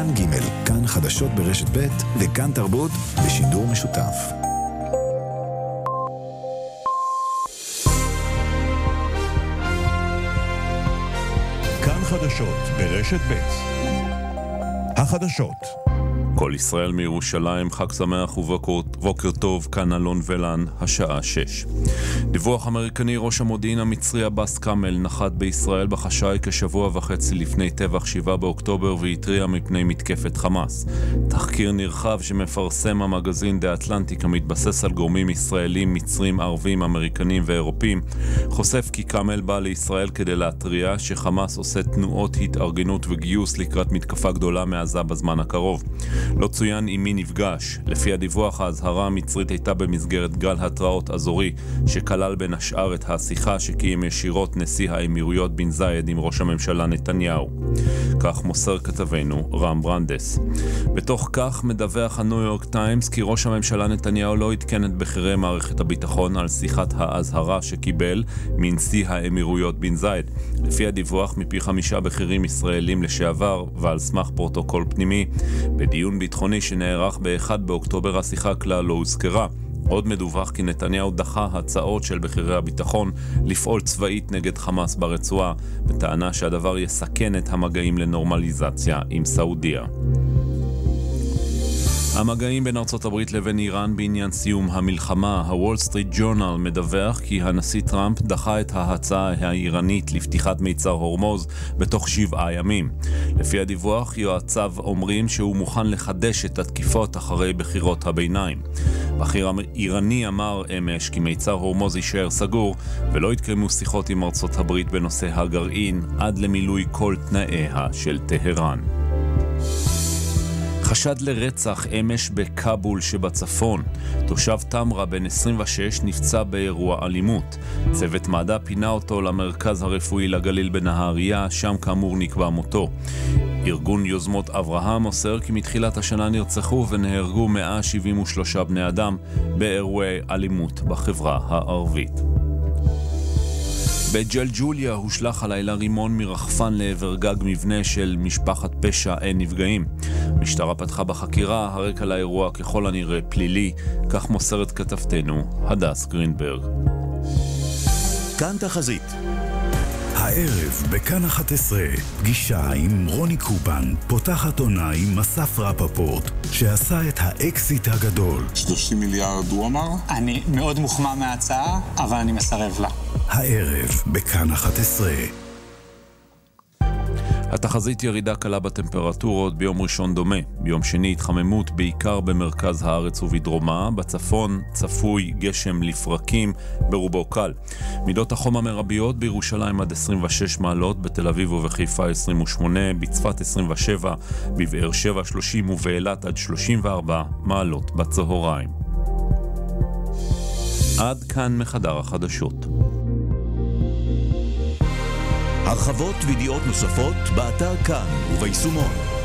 כאן ג', כאן חדשות ברשת ב' וכאן תרבות בשידור משותף. כאן חדשות ברשת ב'. החדשות. כל ישראל מירושלים, חג שמח ובוקר טוב, כאן אלון ולן, השעה 6. דיווח אמריקני, ראש המודיעין המצרי עבאס קאמל נחת בישראל בחשאי כשבוע וחצי לפני טבח 7 באוקטובר והתריע מפני מתקפת חמאס. תחקיר נרחב שמפרסם המגזין דה אטלנטיק המתבסס על גורמים ישראלים, מצרים, ערבים, אמריקנים ואירופים, חושף כי קאמל בא לישראל כדי להתריע שחמאס עושה תנועות התארגנות וגיוס לקראת מתקפה גדולה מעזה בזמן הקרוב. לא צוין עם מי נפגש. לפי הדיווח, ההזהרה המצרית הייתה במסגרת גל התראות אזורי, שכלל בין השאר את השיחה שקיים ישירות נשיא האמירויות בן זייד עם ראש הממשלה נתניהו. כך מוסר כתבנו רם ברנדס. בתוך כך מדווח הניו יורק טיימס כי ראש הממשלה נתניהו לא עדכן את בכירי מערכת הביטחון על שיחת ההזהרה שקיבל מנשיא האמירויות בן זייד. לפי הדיווח, מפי 5 בכירים ישראלים לשעבר ועל סמך פרוטוקול פנימי, בדיון ביטחוני שנערך ב-1 באוקטובר השיחה כלל לא הוזכרה. עוד מדווח כי נתניהו דחה הצעות של בכירי הביטחון לפעול צבאית נגד חמאס ברצועה, בטענה שהדבר יסכן את המגעים לנורמליזציה עם סעודיה. המגעים בין ארצות הברית לבין איראן בעניין סיום המלחמה. הוול סטריט ג'ורנל מדווח כי הנשיא טראמפ דחה את ההצעה האיראנית לפתיחת מיצר הורמוז בתוך 7 ימים. לפי הדיווח, יועציו אומרים שהוא מוכן לחדש את התקיפות אחרי בחירות הביניים. בכיר איראני אמר אמש כי מיצר הורמוז יישאר סגור ולא יתקיימו שיחות עם ארצות הברית בנושא הגרעין עד למילוי כל תנאיה של טהרן. חשד לרצח אמש בקאבול שבצפון. תושב תמרה בן 26 נפצע באירוע אלימות. צוות מד"א פינה אותו למרכז הרפואי לגליל בנהריה, שם כאמור נקבע מותו. ארגון יוזמות אברהם מוסר כי מתחילת השנה נרצחו ונהרגו 173 בני אדם באירועי אלימות בחברה הערבית. בג'לג'וליה הושלך הלילה רימון מרחפן לעבר גג מבנה של משפחת פשע, אין נפגעים. המשטרה פתחה בחקירה, הרקע לאירוע ככל הנראה פלילי, כך מוסרת כתבתנו הדס גרינברג. כאן תחזית. הערב בכאן 11, פגישה עם רוני קופן, פותחת עונה עם אסף רפפורט, שעשה את האקסיט הגדול. 30 מיליארד הוא אמר? אני מאוד מוחמא מההצעה, אבל אני מסרב לה. הערב בכאן 11. התחזית ירידה קלה בטמפרטורות, ביום ראשון דומה. ביום שני התחממות בעיקר במרכז הארץ ובדרומה. בצפון צפוי גשם לפרקים, ברובו קל. מידות החום המרביות בירושלים עד 26 מעלות, בתל אביב ובחיפה 28, בצפת 27, בבאר שבע 30 ובאילת עד 34 מעלות בצהריים. עד כאן מחדר החדשות. הרחבות וידיעות נוספות באתר כאן וביישומון.